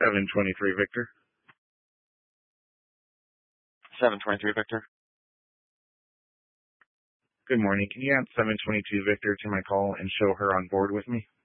723 Victor. 723 Victor. Good morning. Can you add 722 Victor to my call and show her on board with me?